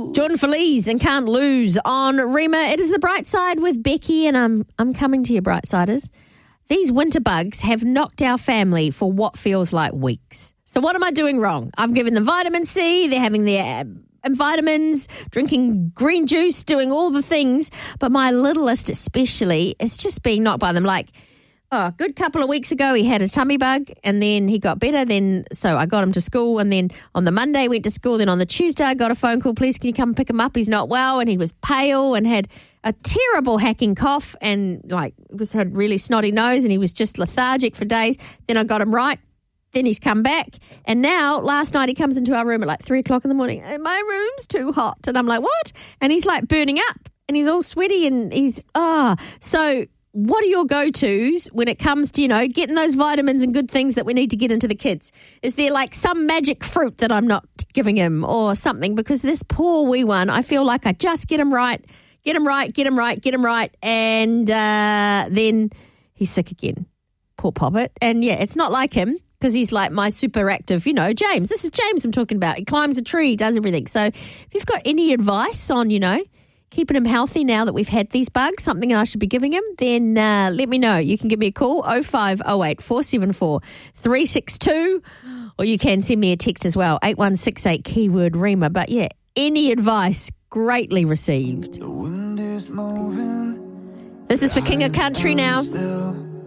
Jordan Feliz and Can't Lose on Rima. It is the bright side with Becky, and I'm coming to you, Brightsiders. These winter bugs have knocked our family for what feels like weeks. So what am I doing wrong? I've given them vitamin C. They're having their vitamins, drinking green juice, doing all the things. But my littlest especially is just being knocked by them. Like, a good couple of weeks ago, he had a tummy bug and then he got better. So I got him to school, and then on the Monday went to school. Then on the Tuesday, I got a phone call, please, can you come pick him up? He's not well, and he was pale and had a terrible hacking cough and had really snotty nose, and he was just lethargic for days. Then I got him right. Then he's come back. And now, last night, he comes into our room at 3 o'clock in the morning. My room's too hot. And I'm like, what? And he's burning up and he's all sweaty and he's, So what are your go-tos when it comes to, getting those vitamins and good things that we need to get into the kids? Is there some magic fruit that I'm not giving him or something? Because this poor wee one, I feel like I just get him right, and then he's sick again. Poor Poppet. And yeah, it's not like him because he's my super active, James. This is James I'm talking about. He climbs a tree, does everything. So if you've got any advice on, keeping him healthy now that we've had these bugs, something I should be giving him, then let me know. You can give me a call, 0508 474 362, or you can send me a text as well, 8168 keyword Rima. But yeah, any advice greatly received. The wind is moving. This is for King of Country now.